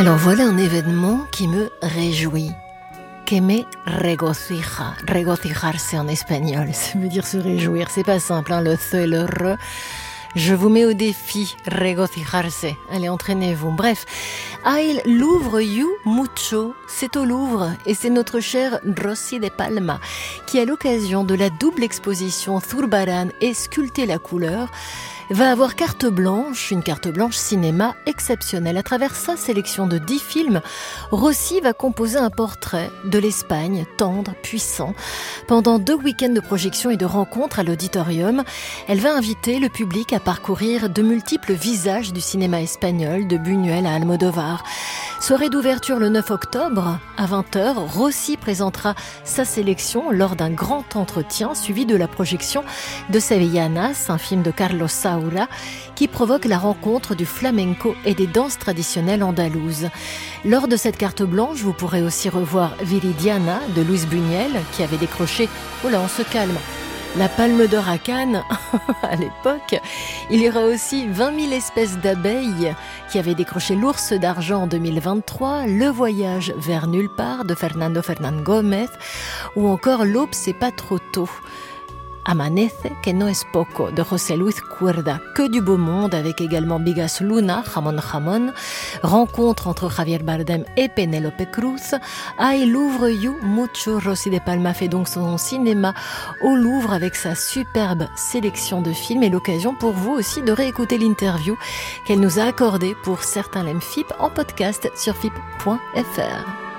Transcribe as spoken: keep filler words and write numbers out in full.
Alors voilà un événement qui me réjouit. Que me regocija. Regocijarse en espagnol, ça veut dire se réjouir. C'est pas simple, hein, le th et le r. Je vous mets au défi, regocijarse. Allez, entraînez-vous. Bref, Ail Louvre You Mucho, c'est au Louvre et c'est notre chère Rosy de Palma qui, à l'occasion de la double exposition Zurbarán et Sculpter la couleur, va avoir carte blanche, une carte blanche cinéma exceptionnelle. À travers sa sélection de dix films, Rosy va composer un portrait de l'Espagne, tendre, puissant. Pendant deux week-ends de projection et de rencontres à l'auditorium, elle va inviter le public à parcourir de multiples visages du cinéma espagnol, de Buñuel à Almodovar. Soirée d'ouverture le neuf octobre, à vingt heures, Rosy présentera sa sélection lors d'un grand entretien suivi de la projection de Sevillanas, un film de Carlos Saura, qui provoque la rencontre du flamenco et des danses traditionnelles andalouses. Lors de cette carte blanche, vous pourrez aussi revoir Viridiana de Luis Buñuel, qui avait décroché, oh là on se calme, la Palme d'Or à Cannes à l'époque. Il y aura aussi vingt mille espèces d'abeilles qui avaient décroché l'Ours d'argent en deux mille vingt-trois, Le Voyage vers nulle part de Fernando Fernán Gómez ou encore L'Aube c'est pas trop tôt, Amanece que no es poco de José Luis Cuerda. Que du beau monde avec également Bigas Luna, Jamón Jamón, rencontre entre Javier Bardem et Penélope Cruz. Ail Louvre You Mucho. Rosy de Palma fait donc son cinéma au Louvre avec sa superbe sélection de films et l'occasion pour vous aussi de réécouter l'interview qu'elle nous a accordée pour certains L M F I P en podcast sur F I P point F R.